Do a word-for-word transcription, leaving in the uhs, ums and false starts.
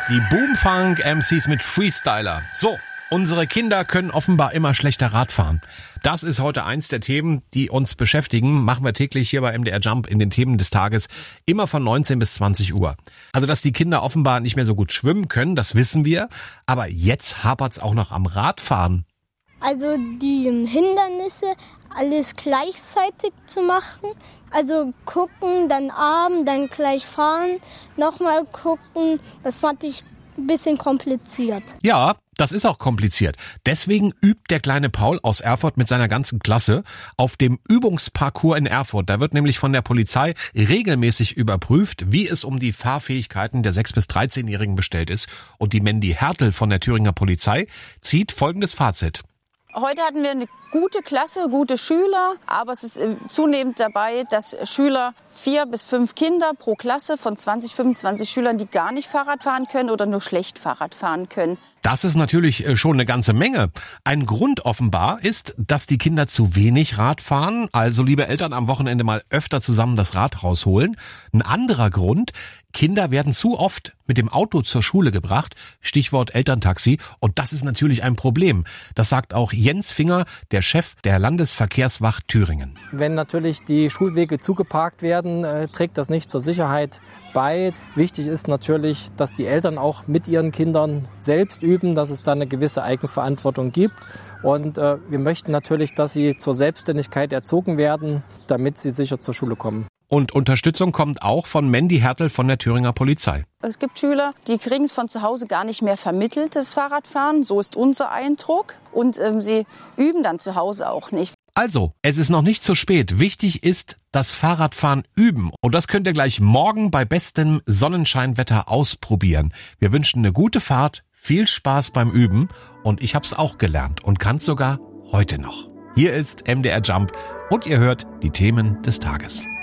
Die Boomfunk-M Cs mit Freestyler. So, unsere Kinder können offenbar immer schlechter Rad fahren. Das ist heute eins der Themen, die uns beschäftigen. Machen wir täglich hier bei M D R Jump in den Themen des Tages, immer von neunzehn bis zwanzig Uhr. Also, dass die Kinder offenbar nicht mehr so gut schwimmen können, das wissen wir. Aber jetzt hapert's auch noch am Radfahren. Also die Hindernisse, alles gleichzeitig zu machen. Also gucken, dann armen, dann gleich fahren, nochmal gucken. Das fand ich ein bisschen kompliziert. Ja, das ist auch kompliziert. Deswegen übt der kleine Paul aus Erfurt mit seiner ganzen Klasse auf dem Übungsparcours in Erfurt. Da wird nämlich von der Polizei regelmäßig überprüft, wie es um die Fahrfähigkeiten der sechs- bis dreizehnjährigen bestellt ist. Und die Mandy Hertel von der Thüringer Polizei zieht folgendes Fazit. Heute hatten wir eine gute Klasse, gute Schüler, aber es ist zunehmend dabei, dass Schüler vier bis fünf Kinder pro Klasse von zwanzig, fünfundzwanzig Schülern, die gar nicht Fahrrad fahren können oder nur schlecht Fahrrad fahren können. Das ist natürlich schon eine ganze Menge. Ein Grund offenbar ist, dass die Kinder zu wenig Rad fahren, also liebe Eltern am Wochenende mal öfter zusammen das Rad rausholen. Ein anderer Grund, Kinder werden zu oft mit dem Auto zur Schule gebracht, Stichwort Elterntaxi, und das ist natürlich ein Problem. Das sagt auch Jens Finger, der Chef der Landesverkehrswacht Thüringen. Wenn natürlich die Schulwege zugeparkt werden, äh, trägt das nicht zur Sicherheit bei. Wichtig ist natürlich, dass die Eltern auch mit ihren Kindern selbst üben, dass es da eine gewisse Eigenverantwortung gibt. Und äh, wir möchten natürlich, dass sie zur Selbstständigkeit erzogen werden, damit sie sicher zur Schule kommen. Und Unterstützung kommt auch von Mandy Hertel von der Thüringer Polizei. Es gibt Schüler, die kriegen es von zu Hause gar nicht mehr vermittelt, das Fahrradfahren. So ist unser Eindruck. Und ähm, sie üben dann zu Hause auch nicht. Also, es ist noch nicht zu spät. Wichtig ist, das Fahrradfahren üben. Und das könnt ihr gleich morgen bei bestem Sonnenscheinwetter ausprobieren. Wir wünschen eine gute Fahrt, viel Spaß beim Üben. Und ich hab's auch gelernt und kann's sogar heute noch. Hier ist M D R Jump und ihr hört die Themen des Tages.